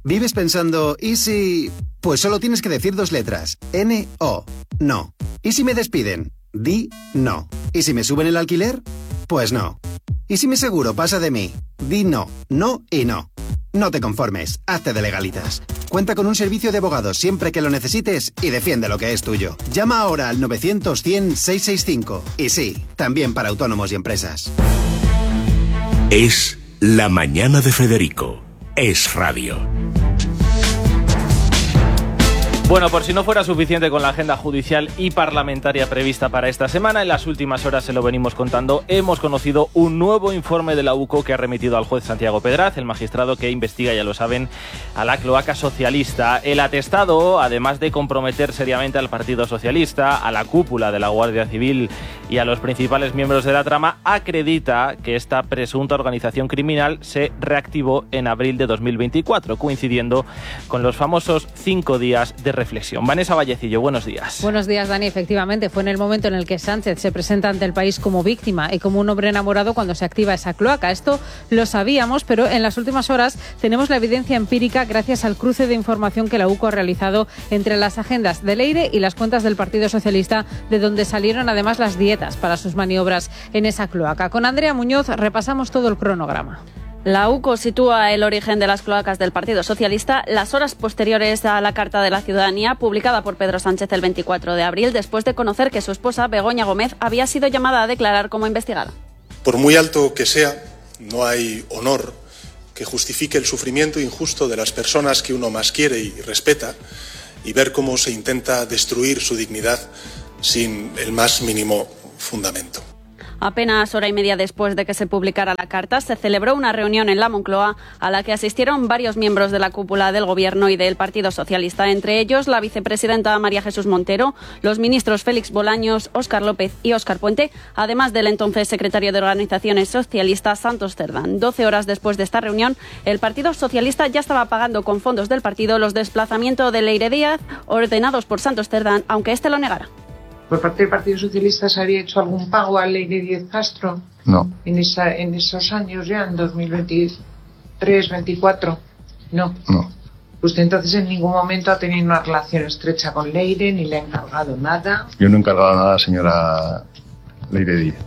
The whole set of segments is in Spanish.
¿Vives pensando, ¿y si...? Pues solo tienes que decir 2 letras. N-O. No. ¿Y si me despiden? Di no. ¿Y si me suben el alquiler? Pues no. ¿Y si mi seguro pasa de mí? Di no. No y no. No te conformes. Hazte de Legalitas. Cuenta con un servicio de abogados siempre que lo necesites y defiende lo que es tuyo. Llama ahora al 900-100-665. Y sí, también para autónomos y empresas. Es La Mañana de Federico. Es radio. Bueno, por si no fuera suficiente con la agenda judicial y parlamentaria prevista para esta semana, en las últimas horas se lo venimos contando, hemos conocido un nuevo informe de la UCO que ha remitido al juez Santiago Pedraz, el magistrado que investiga, ya lo saben, a la cloaca socialista. El atestado, además de comprometer seriamente al Partido Socialista, a la cúpula de la Guardia Civil y a los principales miembros de la trama, acredita que esta presunta organización criminal se reactivó en abril de 2024, coincidiendo con los famosos 5 días de reflexión. Vanessa Vallecillo, buenos días. Buenos días, Dani. Efectivamente, fue en el momento en el que Sánchez se presenta ante el país como víctima y como un hombre enamorado cuando se activa esa cloaca. Esto lo sabíamos, pero en las últimas horas tenemos la evidencia empírica gracias al cruce de información que la UCO ha realizado entre las agendas de Leire y las cuentas del Partido Socialista, de donde salieron además las dietas para sus maniobras en esa cloaca. Con Andrea Muñoz repasamos todo el cronograma. La UCO sitúa el origen de las cloacas del Partido Socialista las horas posteriores a la Carta de la Ciudadanía publicada por Pedro Sánchez el 24 de abril, después de conocer que su esposa, Begoña Gómez, había sido llamada a declarar como investigada. Por muy alto que sea, no hay honor que justifique el sufrimiento injusto de las personas que uno más quiere y respeta, y ver cómo se intenta destruir su dignidad sin el más mínimo fundamento. Apenas hora y media después de que se publicara la carta, se celebró una reunión en la Moncloa a la que asistieron varios miembros de la cúpula del Gobierno y del Partido Socialista, entre ellos la vicepresidenta María Jesús Montero, los ministros Félix Bolaños, Óscar López y Óscar Puente, además del entonces secretario de Organizaciones Socialistas, Santos Cerdán. 12 horas después de esta reunión, el Partido Socialista ya estaba pagando con fondos del partido los desplazamientos de Leire Díaz ordenados por Santos Cerdán, aunque este lo negara. ¿Por parte del Partido Socialista se había hecho algún pago a Leire Díaz Castro? No. En esos años ya, en 2023, 24. No. Usted entonces en ningún momento ha tenido una relación estrecha con Leire, ni le ha encargado nada. Yo no he encargado nada, señora Leire Díaz.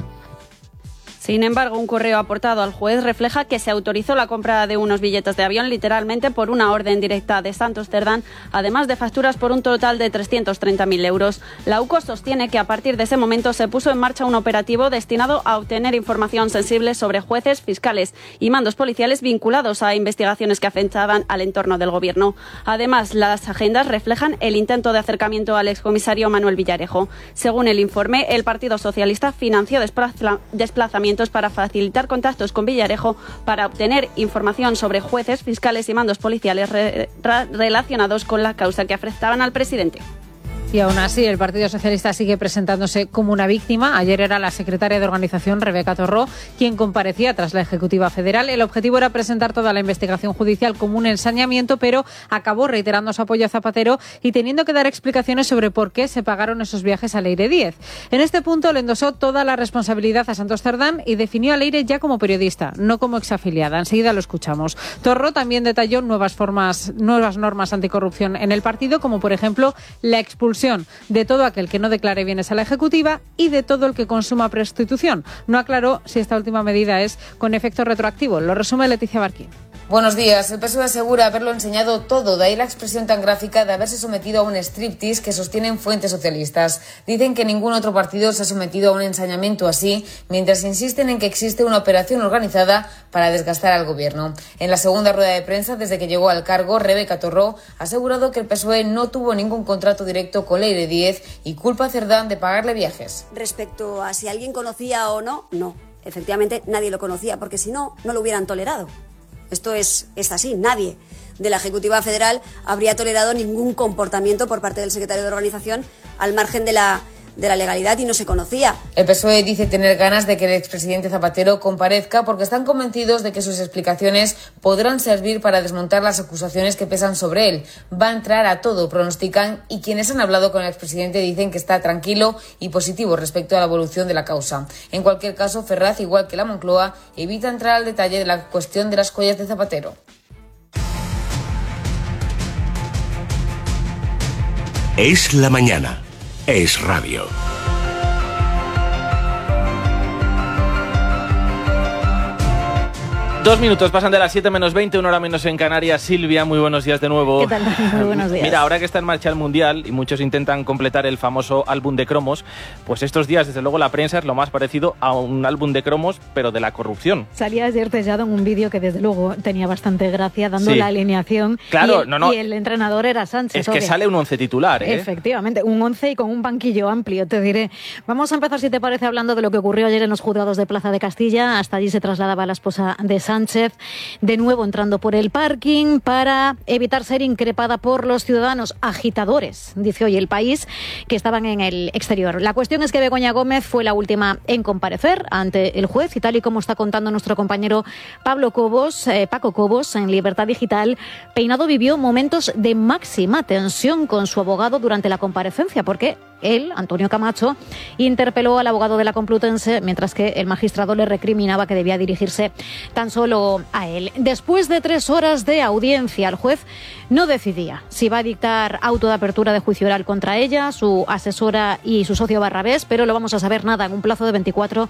Sin embargo, un correo aportado al juez refleja que se autorizó la compra de unos billetes de avión literalmente por una orden directa de Santos Cerdán, además de facturas por un total de 330.000 euros. La UCO sostiene que a partir de ese momento se puso en marcha un operativo destinado a obtener información sensible sobre jueces, fiscales y mandos policiales vinculados a investigaciones que afectaban al entorno del Gobierno. Además, las agendas reflejan el intento de acercamiento al excomisario Manuel Villarejo. Según el informe, el Partido Socialista financió desplazamientos para facilitar contactos con Villarejo para obtener información sobre jueces, fiscales y mandos policiales relacionados con la causa que afectaban al presidente. Y aún así, el Partido Socialista sigue presentándose como una víctima. Ayer era la secretaria de Organización, Rebeca Torró, quien comparecía tras la Ejecutiva Federal. El objetivo era presentar toda la investigación judicial como un ensañamiento, pero acabó reiterando su apoyo a Zapatero y teniendo que dar explicaciones sobre por qué se pagaron esos viajes a Leire Díez. En este punto le endosó toda la responsabilidad a Santos Cerdán y definió a Leire ya como periodista, no como exafiliada. Enseguida lo escuchamos. Torró también detalló nuevas normas anticorrupción en el partido, como por ejemplo la expulsión de todo aquel que no declare bienes a la Ejecutiva y de todo el que consuma prostitución. No aclaró si esta última medida es con efecto retroactivo. Lo resume Leticia Barquín. Buenos días. El PSOE asegura haberlo enseñado todo, de ahí la expresión tan gráfica de haberse sometido a un striptease que sostienen fuentes socialistas. Dicen que ningún otro partido se ha sometido a un ensañamiento así, mientras insisten en que existe una operación organizada para desgastar al Gobierno. En la segunda rueda de prensa, desde que llegó al cargo, Rebeca Torró ha asegurado que el PSOE no tuvo ningún contrato directo con Leire Díez y culpa a Cerdán de pagarle viajes. Respecto a si alguien conocía o no, no. Efectivamente, nadie lo conocía, porque si no, no lo hubieran tolerado. Esto es así, nadie de la Ejecutiva Federal habría tolerado ningún comportamiento por parte del secretario de Organización al margen de la legalidad y no se conocía. El PSOE dice tener ganas de que el expresidente Zapatero comparezca porque están convencidos de que sus explicaciones podrán servir para desmontar las acusaciones que pesan sobre él. Va a entrar a todo, pronostican, y quienes han hablado con el expresidente dicen que está tranquilo y positivo respecto a la evolución de la causa. En cualquier caso, Ferraz, igual que la Moncloa, evita entrar al detalle de la cuestión de las joyas de Zapatero. Es la mañana. Es radio. Dos minutos pasan de las 7 menos 20, una hora menos en Canarias. Silvia, muy buenos días de nuevo. ¿Qué tal? Muy buenos días. Mira, ahora que está en marcha el Mundial y muchos intentan completar el famoso álbum de cromos, pues estos días, desde luego, la prensa es lo más parecido a un álbum de cromos, pero de la corrupción. Salía ayer Tellado en un vídeo que, desde luego, tenía bastante gracia, dando la alineación. Claro, y el entrenador era Sánchez. Es que sale un 11 titular, ¿eh? Efectivamente, un 11 y con un banquillo amplio, te diré. Vamos a empezar, si te parece, hablando de lo que ocurrió ayer en los juzgados de Plaza de Castilla. Hasta allí se trasladaba la esposa de Sánchez, de nuevo entrando por el parking para evitar ser increpada por los ciudadanos agitadores, dice hoy El País, que estaban en el exterior. La cuestión es que Begoña Gómez fue la última en comparecer ante el juez y, tal y como está contando nuestro compañero Paco Cobos en Libertad Digital, Peinado vivió momentos de máxima tensión con su abogado durante la comparecencia, porque él, Antonio Camacho, interpeló al abogado de la Complutense, mientras que el magistrado le recriminaba que debía dirigirse tan solo a él. Después de 3 horas de audiencia, el juez no decidía si va a dictar auto de apertura de juicio oral contra ella, su asesora y su socio Barrabés, pero lo vamos a saber nada en un plazo de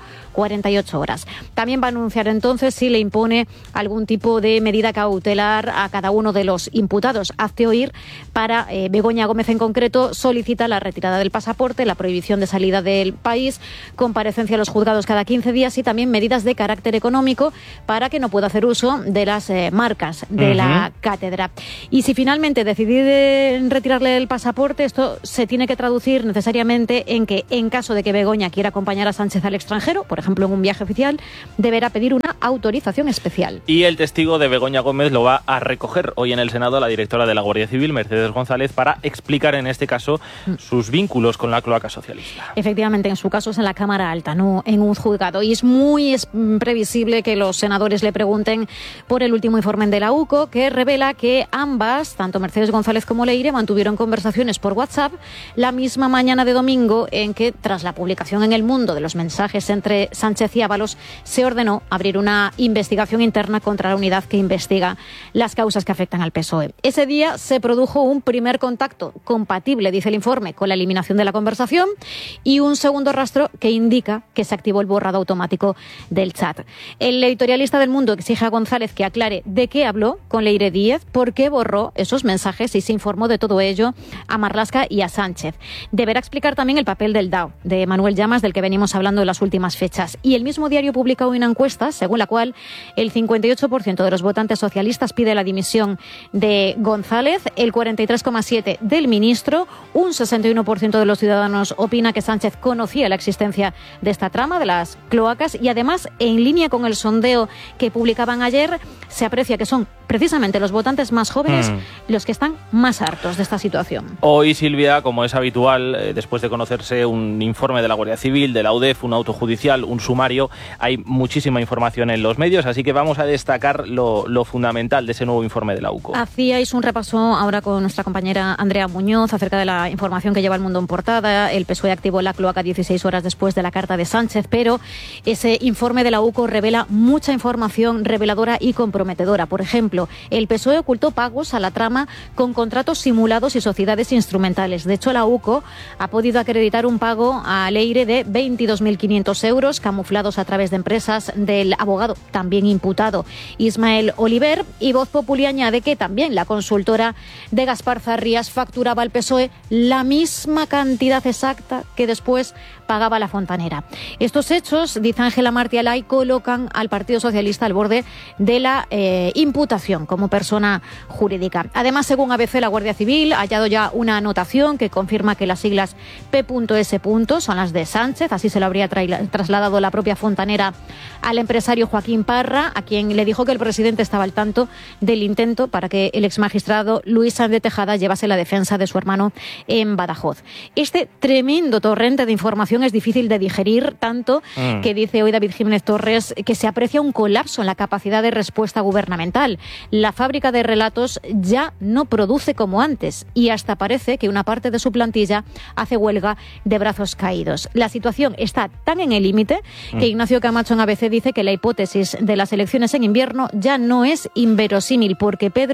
24-48 horas. También va a anunciar entonces si le impone algún tipo de medida cautelar a cada uno de los imputados. Hazte oír, para Begoña Gómez en concreto, solicita la retirada del pasaporte, la prohibición de salida del país, comparecencia a los juzgados cada 15 días y también medidas de carácter económico para que no pueda hacer uso de las marcas de la cátedra. Y si finalmente decide retirarle el pasaporte, esto se tiene que traducir necesariamente en que, en caso de que Begoña quiera acompañar a Sánchez al extranjero, por ejemplo en un viaje oficial, deberá pedir una autorización especial. Y el testigo de Begoña Gómez lo va a recoger hoy en el Senado la directora de la Guardia Civil, Mercedes González, para explicar en este caso sus vínculos con la cloaca socialista. Efectivamente, en su caso es en la Cámara Alta, no en un juzgado. Y es muy previsible que los senadores le pregunten por el último informe de la UCO, que revela que ambas, tanto Mercedes González como Leire, mantuvieron conversaciones por WhatsApp la misma mañana de domingo en que, tras la publicación en El Mundo de los mensajes entre Sánchez y Ábalos, se ordenó abrir una investigación interna contra la unidad que investiga las causas que afectan al PSOE. Ese día se produjo un primer contacto compatible, dice el informe, con la eliminación de la conversación y un segundo rastro que indica que se activó el borrado automático del chat. El editorialista del Mundo exige a González que aclare de qué habló con Leire Díez, por qué borró esos mensajes y se informó de todo ello a Marlaska y a Sánchez. Deberá explicar también el papel del DAO, de Manuel Llamas, del que venimos hablando en las últimas fechas. Y el mismo diario publica hoy una encuesta según la cual el 58% de los votantes socialistas pide la dimisión de González, el 43,7% del ministro, un 61% de los ciudadanos opina que Sánchez conocía la existencia de esta trama de las cloacas y, además, en línea con el sondeo que publicaban ayer, se aprecia que son precisamente los votantes más jóvenes los que están más hartos de esta situación. Hoy, Silvia, como es habitual, después de conocerse un informe de la Guardia Civil, de la UDEF, un auto judicial, un sumario, hay muchísima información en los medios, así que vamos a destacar lo fundamental de ese nuevo informe de la UCO. Hacíais un repaso ahora con nuestra compañera Andrea Muñoz acerca de la información que lleva El Mundo en portada. El PSOE activó la cloaca 16 horas después de la carta de Sánchez, pero ese informe de la UCO revela mucha información reveladora y comprometedora. Por ejemplo, el PSOE ocultó pagos a la trama con contratos simulados y sociedades instrumentales. De hecho, la UCO ha podido acreditar un pago a Leire de 22.500 euros, camuflados a través de empresas del abogado también imputado Ismael Oliver, y Voz Populi añade que también la consultora de Gaspar Zarrías facturaba al PSOE la misma cantidad exacta que después pagaba la fontanera. Estos hechos, dice Ángela Martialay, colocan al Partido Socialista al borde de la imputación como persona jurídica. Además, según ABC, la Guardia Civil ha hallado ya una anotación que confirma que las siglas P.S. son las de Sánchez, así se lo habría trasladado la propia fontanera al empresario Joaquín Parra, a quien le dijo que el presidente estaba al tanto del intento para que el exmagistrado Luis Sáenz de Tejada llevase la defensa de su hermano en Badajoz. Este tremendo torrente de información es difícil de digerir, tanto que dice hoy David Jiménez Torres que se aprecia un colapso en la capacidad de respuesta gubernamental. La fábrica de relatos ya no produce como antes y hasta parece que una parte de su plantilla hace huelga de brazos caídos. La situación está tan en el límite que Ignacio Camacho en ABC dice que la hipótesis de las elecciones en invierno ya no es inverosímil, porque Pedro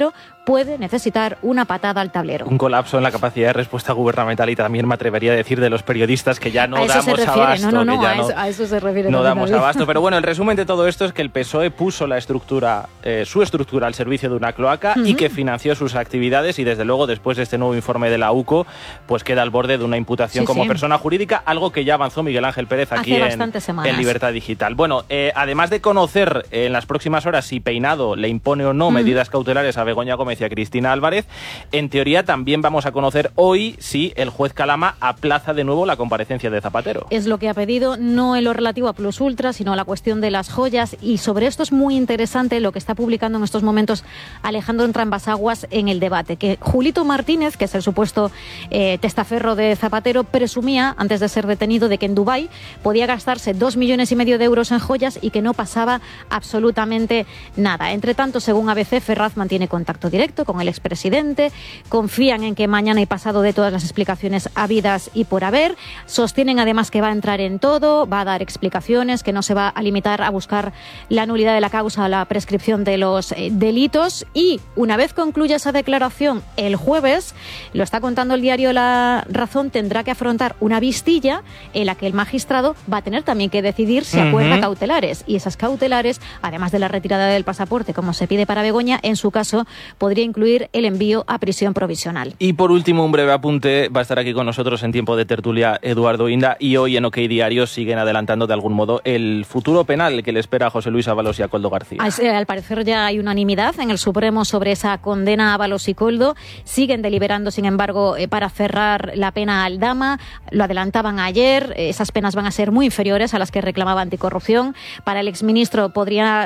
puede necesitar una patada al tablero. Un colapso en la capacidad de respuesta gubernamental y también me atrevería a decir de los periodistas que ya no damos abasto. A eso se refiere. No damos abasto, pero bueno, el resumen de todo esto es que el PSOE puso la estructura, su estructura al servicio de una cloaca y que financió sus actividades y desde luego después de este nuevo informe de la UCO pues queda al borde de una imputación como persona jurídica, algo que ya avanzó Miguel Ángel Pérez aquí en Libertad Digital. Bueno, además de conocer en las próximas horas si Peinado le impone o no medidas cautelares a Begoña Gómez y a Cristina Álvarez, en teoría también vamos a conocer hoy si el juez Calama aplaza de nuevo la comparecencia de Zapatero. Es lo que ha pedido, no en lo relativo a Plus Ultra, sino a la cuestión de las joyas, y sobre esto es muy interesante lo que está publicando en estos momentos Alejandro Entrambas-Aguas en El Debate, que Julito Martínez, que es el supuesto testaferro de Zapatero, presumía, antes de ser detenido, de que en Dubái podía gastarse 2,5 millones de euros en joyas y que no pasaba absolutamente nada. Entre tanto, según ABC, Ferraz mantiene contacto directo con el expresidente, confían en que mañana y pasado dé todas las explicaciones habidas y por haber, sostienen además que va a entrar en todo, va a dar explicaciones, que no se va a limitar a buscar la nulidad de la causa o la prescripción de los delitos, y una vez concluya esa declaración el jueves, lo está contando el diario La Razón, tendrá que afrontar una vistilla en la que el magistrado va a tener también que decidir si acuerda cautelares, y esas cautelares, además de la retirada del pasaporte como se pide para Begoña, en su caso podría incluir el envío a prisión provisional. Y por último, un breve apunte, va a estar aquí con nosotros en tiempo de tertulia Eduardo Inda, y hoy en OK Diario siguen adelantando de algún modo el futuro penal que le espera a José Luis Ábalos y a Koldo García. Al parecer ya hay unanimidad en el Supremo sobre esa condena a Ábalos y Koldo. Siguen deliberando, sin embargo, para cerrar la pena a Aldama. Lo adelantaban ayer. Esas penas van a ser muy inferiores a las que reclamaba Anticorrupción. Para el exministro podría